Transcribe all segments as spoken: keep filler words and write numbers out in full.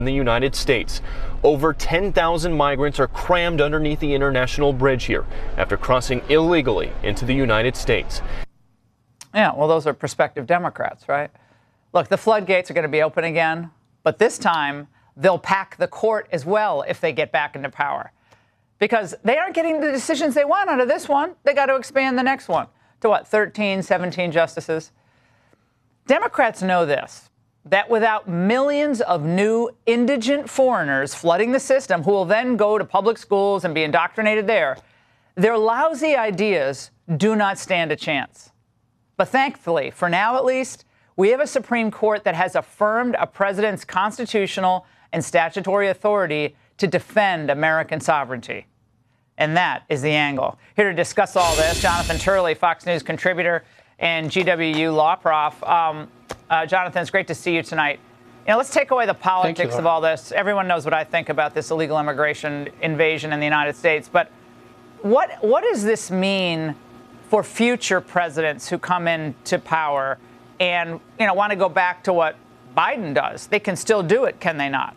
in the United States. Over ten thousand migrants are crammed underneath the international bridge here after crossing illegally into the United States. Yeah, well, those are prospective Democrats, right? Look, the floodgates are going to be open again, but this time they'll pack the court as well if they get back into power. Because they aren't getting the decisions they want out of this one. They got to expand the next one to what, thirteen, seventeen justices? Democrats know this, that without millions of new indigent foreigners flooding the system who will then go to public schools and be indoctrinated there, their lousy ideas do not stand a chance. But thankfully, for now at least, we have a Supreme Court that has affirmed a president's constitutional and statutory authority to defend American sovereignty. And that is the angle. Here to discuss all this, Jonathan Turley, Fox News contributor and G W U law prof. Um, uh, Jonathan, it's great to see you tonight. You know, let's take away the politics of all this. Everyone knows what I think about this illegal immigration invasion in the United States. But what what does this mean for future presidents who come into power and, you know, want to go back to what Biden does? They can still do it, can they not?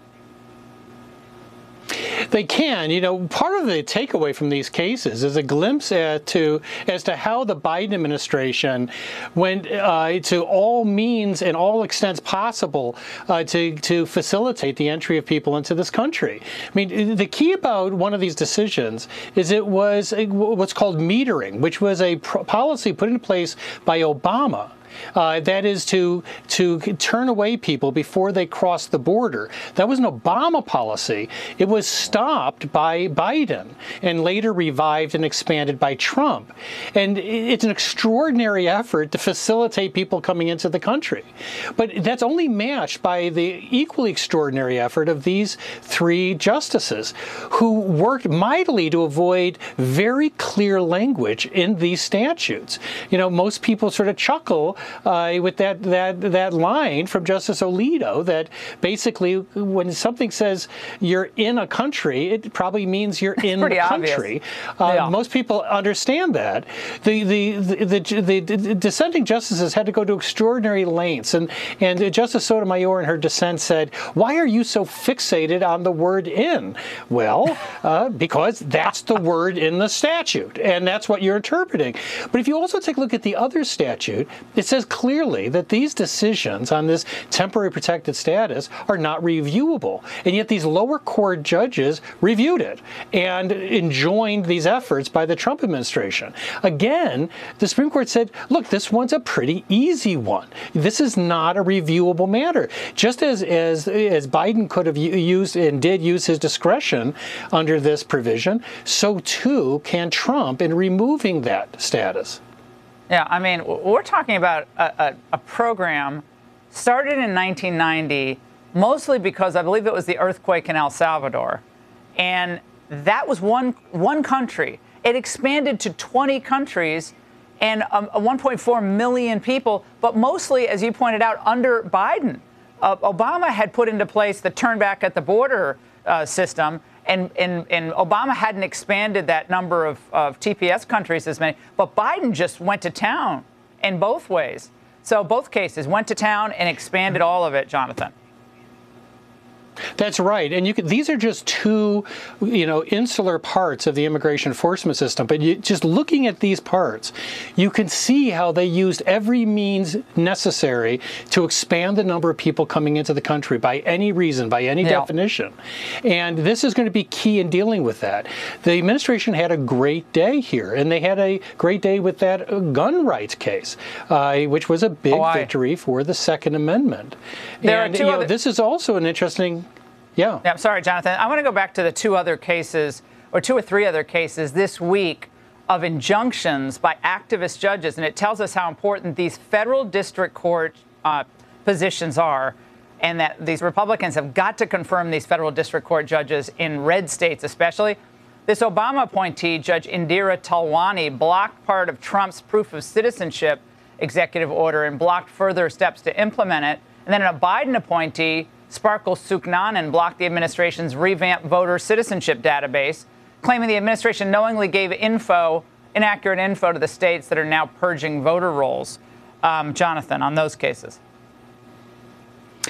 They can. You know, part of the takeaway from these cases is a glimpse at to as to how the Biden administration went uh, to all means and all extents possible uh, to to facilitate the entry of people into this country. I mean, the key about one of these decisions is it was a, what's called metering, which was a pro- policy put in place by Obama. Uh, that is to to turn away people before they cross the border. That was an Obama policy. It was stopped by Biden and later revived and expanded by Trump. And it's an extraordinary effort to facilitate people coming into the country. But that's only matched by the equally extraordinary effort of these three justices who worked mightily to avoid very clear language in these statutes. You know, most people sort of chuckle Uh, with that, that that line from Justice Alito that basically when something says you're in a country, it probably means you're in the country. Uh, yeah. Most people understand that. The the, the the the dissenting justices had to go to extraordinary lengths, and and Justice Sotomayor in her dissent said, "Why are you so fixated on the word in?" Well, uh, because that's the word in the statute, and that's what you're interpreting. But if you also take a look at the other statute, it says clearly that these decisions on this temporary protected status are not reviewable. And yet these lower court judges reviewed it and enjoined these efforts by the Trump administration. Again, the Supreme Court said, look, this one's a pretty easy one. This is not a reviewable matter. Just as, as, as Biden could have used and did use his discretion under this provision, so too can Trump in removing that status. Yeah, I mean, we're talking about a, a, a program started in nineteen ninety, mostly because I believe it was the earthquake in El Salvador. And that was one one country. It expanded to twenty countries and um, one point four million people, but mostly, as you pointed out, under Biden. Uh, Obama had put into place the turn back at the border uh, system. And, and, and Obama hadn't expanded that number of, of T P S countries as many. But Biden just went to town in both ways. So both cases went to town and expanded all of it, Jonathan. That's right. And you could, these are just two, you know, insular parts of the immigration enforcement system. But you, just looking at these parts, you can see how they used every means necessary to expand the number of people coming into the country by any reason, by any yeah. definition. And this is going to be key in dealing with that. The administration had a great day here, and they had a great day with that gun rights case, uh, which was a big oh, victory for the Second Amendment. There and are two you know, other- this is also an interesting Yeah. yeah. I'm sorry, Jonathan. I want to go back to the two other cases, or two or three other cases this week of injunctions by activist judges. And it tells us how important these federal district court uh, positions are, and that these Republicans have got to confirm these federal district court judges in red states especially. This Obama appointee, Judge Indira Talwani, blocked part of Trump's proof of citizenship executive order and blocked further steps to implement it. And then a Biden appointee, Sparkle Suknanen, blocked the administration's revamped voter citizenship database, claiming the administration knowingly gave info, inaccurate info to the states that are now purging voter rolls. Um, Jonathan, on those cases.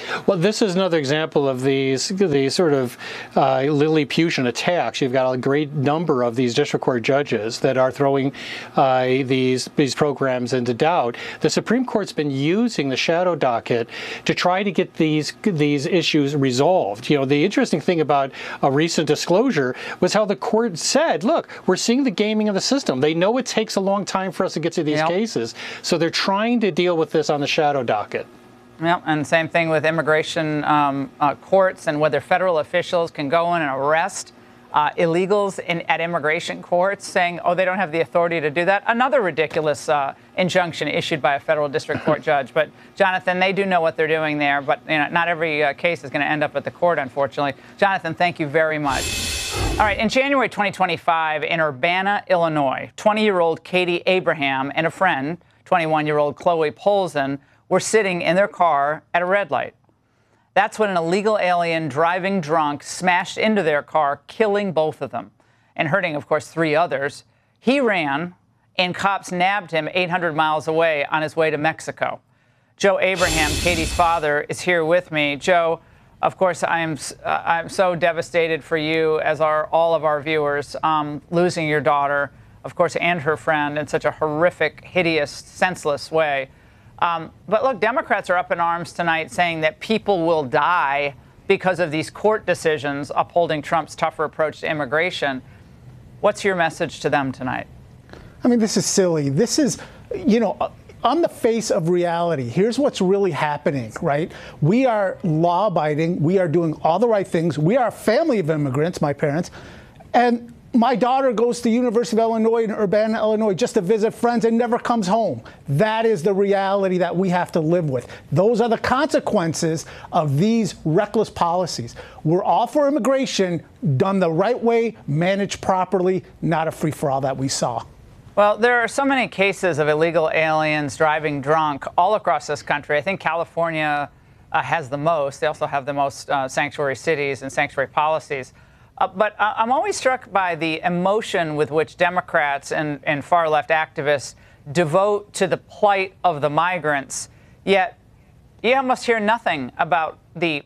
Well, this is another example of these these sort of uh, Lilliputian attacks. You've got a great number of these district court judges that are throwing uh, these these programs into doubt. The Supreme Court's been using the shadow docket to try to get these these issues resolved. You know, the interesting thing about a recent disclosure was how the court said, "Look, we're seeing the gaming of the system. They know it takes a long time for us to get to these yep. cases, so they're trying to deal with this on the shadow docket." Yeah, and same thing with immigration um, uh, courts and whether federal officials can go in and arrest uh, illegals in, at immigration courts, saying, oh, they don't have the authority to do that. Another ridiculous uh, injunction issued by a federal district court judge. But, Jonathan, they do know what they're doing there, but you know, not every uh, case is going to end up at the court, unfortunately. Jonathan, thank you very much. All right, in January twenty twenty-five, in Urbana, Illinois, twenty-year-old Katie Abraham and a friend, twenty-one-year-old Chloe Polzin, were sitting in their car at a red light. That's when an illegal alien driving drunk smashed into their car, killing both of them and hurting, of course, three others. He ran, and cops nabbed him eight hundred miles away on his way to Mexico. Joe Abraham, Katie's father, is here with me. Joe, of course, I'm uh, I'm so devastated for you, as are all of our viewers, um, losing your daughter, of course, and her friend in such a horrific, hideous, senseless way. Um, but look, Democrats are up in arms tonight saying that people will die because of these court decisions upholding Trump's tougher approach to immigration. What's your message to them tonight? I mean, this is silly. This is, you know, on the face of reality. Here's what's really happening, right? We are law-abiding. We are doing all the right things. We are a family of immigrants, my parents. And my daughter goes to the University of Illinois in Urbana, Illinois, just to visit friends and never comes home. That is the reality that we have to live with. Those are the consequences of these reckless policies. We're all for immigration, done the right way, managed properly, not a free-for-all that we saw. Well, there are so many cases of illegal aliens driving drunk all across this country. I think California uh, has the most. They also have the most uh, sanctuary cities and sanctuary policies. Uh, but uh, I'm always struck by the emotion with which Democrats and, and far-left activists devote to the plight of the migrants, yet you almost hear nothing about the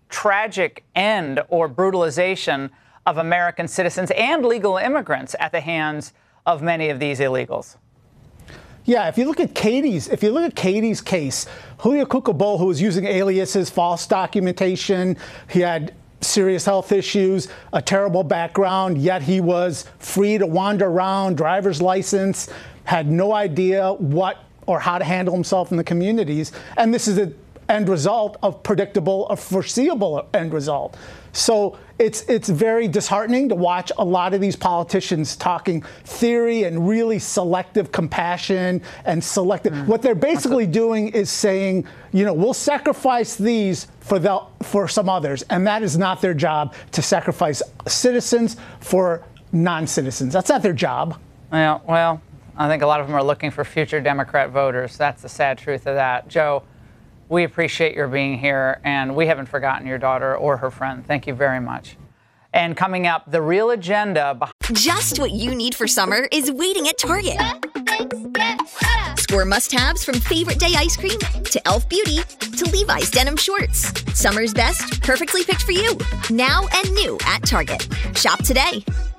tragic end or brutalization of American citizens and legal immigrants at the hands of many of these illegals. Yeah, if you look at Katie's, if you look at Katie's case, Julio Cucabol, who was using aliases, false documentation, he had serious health issues, a terrible background, yet he was free to wander around, driver's license, had no idea what or how to handle himself in the communities. And this is the end result of predictable, a foreseeable end result. So it's it's very disheartening to watch a lot of these politicians talking theory and really selective compassion and selective. Mm. What they're basically doing is saying, you know, we'll sacrifice these for the for some others, and that is not their job, to sacrifice citizens for non-citizens. That's not their job. Yeah, well, I think a lot of them are looking for future Democrat voters. That's the sad truth of that. Joe, we appreciate your being here, and we haven't forgotten your daughter or her friend. Thank you very much. And coming up, the real agenda behind... Just what you need for summer is waiting at Target. Score must-haves from Favorite Day ice cream to e l f Beauty to Levi's denim shorts. Summer's best, perfectly picked for you. Now and new at Target. Shop today.